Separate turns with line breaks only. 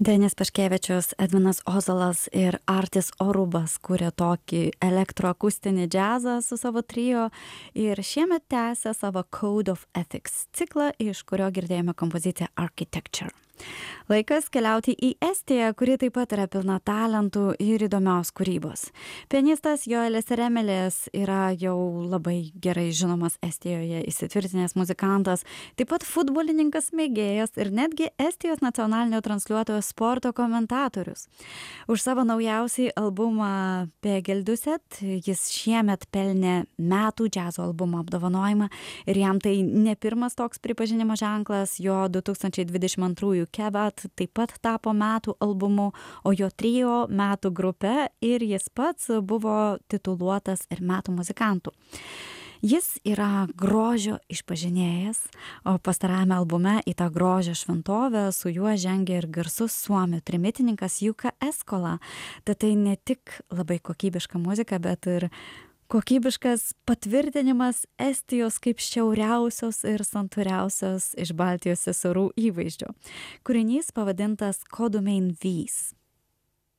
Denis Paškevičius, Edvinas Ozolas ir Artis Orubas kuria tokį elektroakustinį džiazą su savo trio ir šiemet tęsia savo Code of Ethics ciklą, iš kurio girdėjome kompoziciją Architecture. Laikas keliauti į Estiją, kuri taip pat yra pilna talentų ir įdomios kūrybos. Pianistas Joelis Remelis yra jau labai gerai žinomas Estijoje įsitvirtinęs muzikantas, taip pat futbolininkas mėgėjas ir netgi Estijos nacionalinio transliuotojo sporto komentatorius. Už savo naujausią albumą Pegelduset jis šiemet pelnė metų džiazo albumo apdovanojimą ir jam tai ne pirmas toks pripažinimo ženklas, jo 2022 Kevat taip pat tapo metų albumu, o jo trio metų grupe ir jis pats buvo tituluotas ir metų muzikantų. Jis yra grožio išpažinėjas, o pastarajame albume į tą grožio šventovę su juo žengia ir garsus suomių trimitininkas Jukka Eskola. Tad tai ne tik labai kokybiška muzika, bet ir kokybiškas patvirtinimas Estijos kaip šiauriausios ir santūriausios iš Baltijos seserų įvaizdžio. Kūrinys pavadintas Kodumein Vys.